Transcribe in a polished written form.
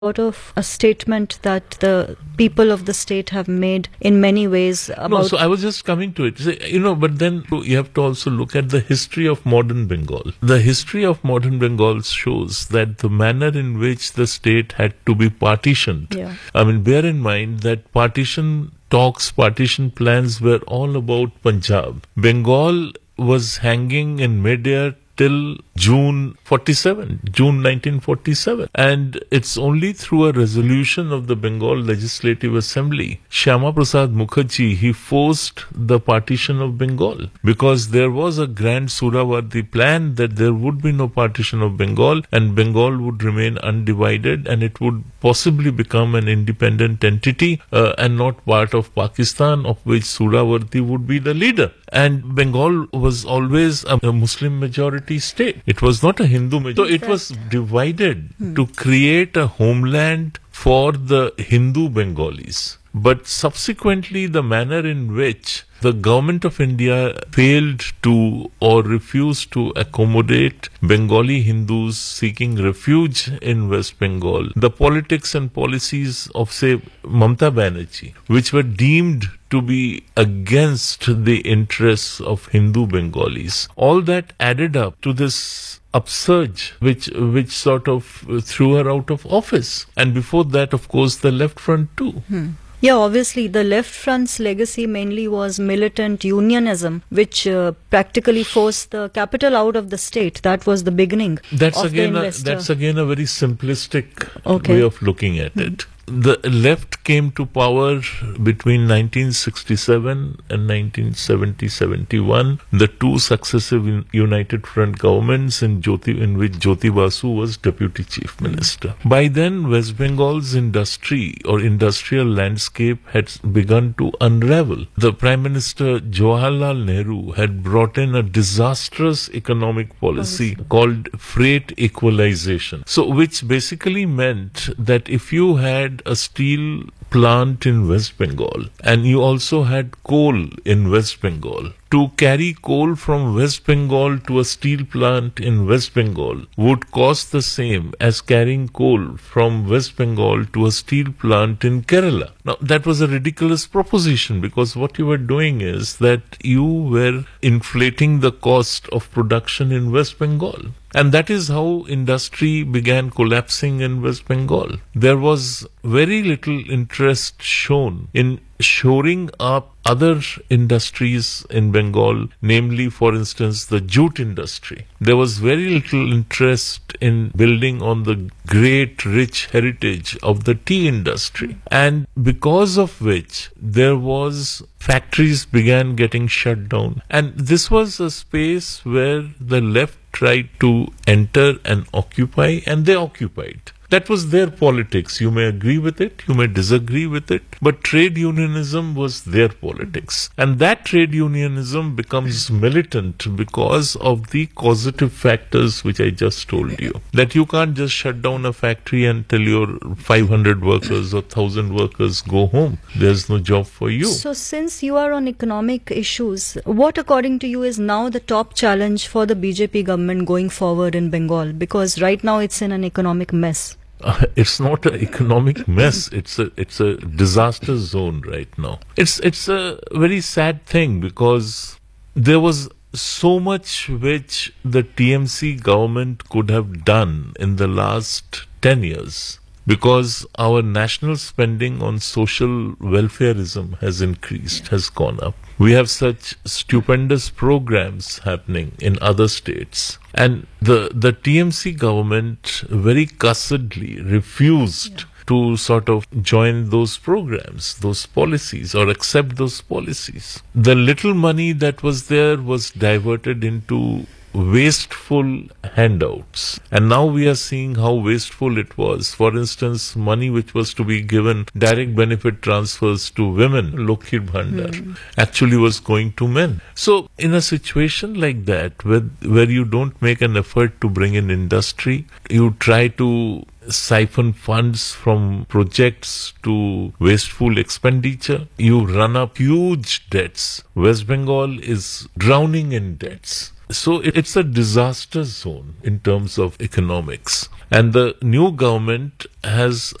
sort of a statement that the people of the state have made in many ways about... No, so I was just coming to it. But then you have to also look at the history of modern Bengal. The history of modern Bengal shows that the manner in which the state had to be partitioned. Yeah. I mean, bear in mind that partition talks, partition plans were all about Punjab. Bengal was hanging in midair till June 1947. And it's only through a resolution of the Bengal Legislative Assembly, Shyama Prasad Mukherjee, he forced the partition of Bengal. Because there was a grand Surawardi plan that there would be no partition of Bengal and Bengal would remain undivided and it would possibly become an independent entity and not part of Pakistan, of which Surawardi would be the leader. And Bengal was always a Muslim majority state. It was not a Hindu majority. So it was divided to create a homeland for the Hindu Bengalis. But subsequently, the manner in which the government of India failed to or refused to accommodate Bengali Hindus seeking refuge in West Bengal, the politics and policies of, say, Mamata Banerjee, which were deemed to be against the interests of Hindu Bengalis, all that added up to this upsurge which sort of threw her out of office. And before that, of course, the Left Front too. Yeah, obviously, the Left Front's legacy mainly was militant unionism, which practically forced the capital out of the state. That was the beginning of the investor. That's again a very simplistic way of looking at it. The left came to power between 1967 and 1970-71. The two successive United Front governments in which Jyoti Basu was Deputy Chief Minister. By then, West Bengal's industry or industrial landscape had begun to unravel. The Prime Minister Jawaharlal Nehru had brought in a disastrous economic policy called freight equalization. So, which basically meant that if you had a steel plant in West Bengal and you also had coal in West Bengal, to carry coal from West Bengal to a steel plant in West Bengal would cost the same as carrying coal from West Bengal to a steel plant in Kerala. Now, that was a ridiculous proposition because what you were doing is that you were inflating the cost of production in West Bengal. And that is how industry began collapsing in West Bengal. There was very little interest shown in shoring up other industries in Bengal, namely, for instance, the jute industry. There was very little interest in building on the great, rich heritage of the tea industry. And because of which, there was factories began getting shut down. And this was a space where the left tried to enter and occupy, and they occupied. That was their politics. You may agree with it, you may disagree with it, but trade unionism was their politics. And that trade unionism becomes militant because of the causative factors which I just told you. That you can't just shut down a factory and tell your 500 workers or 1,000 workers go home. There's no job for you. So since you are on economic issues, what according to you is now the top challenge for the BJP government going forward in Bengal? Because right now it's in an economic mess. It's not an economic mess. It's a disaster zone right now. It's a very sad thing because there was so much which the TMC government could have done in the last 10 years. Because our national spending on social welfareism has increased, has gone up. We have such stupendous programs happening in other states. And the TMC government very cussedly refused to sort of join those programs, those policies, or accept those policies. The little money that was there was diverted into wasteful handouts. And now we are seeing how wasteful it was. For instance, money which was to be given, direct benefit transfers to women, Lokkhir Bhandar, actually was going to men. So in a situation like that, where you don't make an effort to bring in industry, you try to siphon funds from projects to wasteful expenditure, you run up huge debts. West Bengal is drowning in debts. So it's a disaster zone in terms of economics. And the new government has